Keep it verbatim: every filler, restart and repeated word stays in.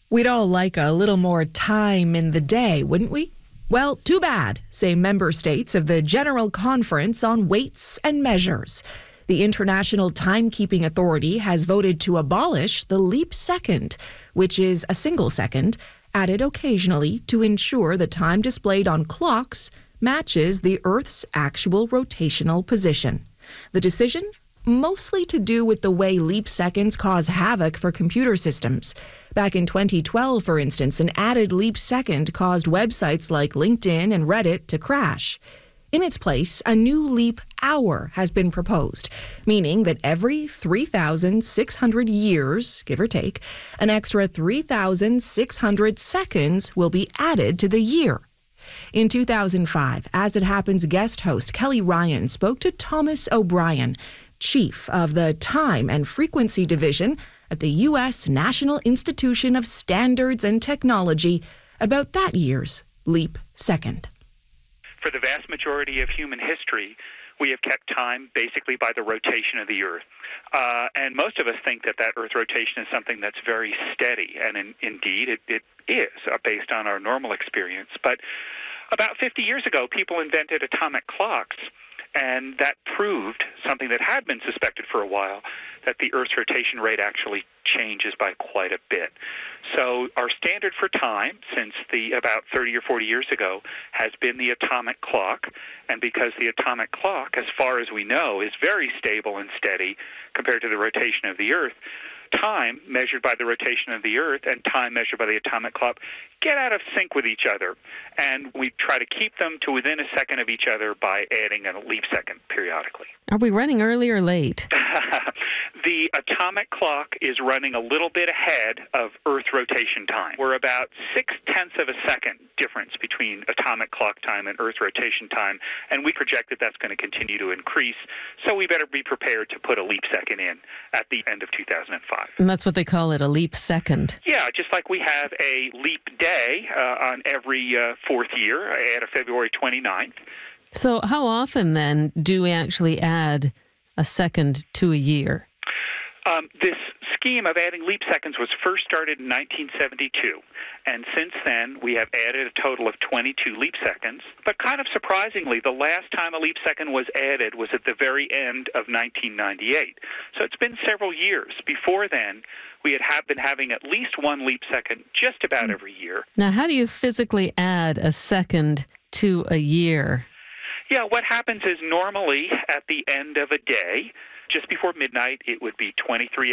We'd all like a little more time in the day, wouldn't we? Well, too bad, say member states of the General Conference on Weights and Measures. The International Timekeeping Authority has voted to abolish the leap second, which is a single second, added occasionally to ensure the time displayed on clocks matches the Earth's actual rotational position. The decision? Mostly to do with the way leap seconds cause havoc for computer systems. Back in twenty twelve, for instance, an added leap second caused websites like LinkedIn and Reddit to crash. In its place, a new leap hour has been proposed, meaning that every three thousand six hundred years, give or take, an extra three thousand six hundred seconds will be added to the year. In two thousand five, As It Happens guest host Kelly Ryan spoke to Thomas O'Brien, chief of the Time and Frequency Division at the U S National Institution of Standards and Technology, about that year's leap second. For the vast majority of human history, we have kept time basically by the rotation of the Earth. Uh, and most of us think that that Earth rotation is something that's very steady, and in, indeed it, it is, uh, based on our normal experience. But about fifty years ago, people invented atomic clocks, and that proved something that had been suspected for a while, that the Earth's rotation rate actually changes by quite a bit. So our standard for time since the about thirty or forty years ago has been the atomic clock. And because the atomic clock, as far as we know, is very stable and steady compared to the rotation of the Earth, time measured by the rotation of the Earth and time measured by the atomic clock get out of sync with each other. And we try to keep them to within a second of each other by adding a leap second periodically. Are we running early or late? The atomic clock is running a little bit ahead of Earth rotation time. We're about six-tenths of a second difference between atomic clock time and Earth rotation time, and we project that that's going to continue to increase, so we better be prepared to put a leap second in at the end of two thousand five. And that's what they call it, a leap second. Yeah, just like we have a leap day uh, on every uh, fourth year, add a February twenty-ninth. So how often, then, do we actually add a second to a year? Um, this scheme of adding leap seconds was first started in nineteen seventy-two, and since then we have added a total of twenty-two leap seconds. But kind of surprisingly, the last time a leap second was added was at the very end of nineteen ninety-eight. So it's been several years. Before then, we had have been having at least one leap second just about every year. Now, how do you physically add a second to a year? Yeah, what happens is normally at the end of a day, just before midnight, it would be twenty-three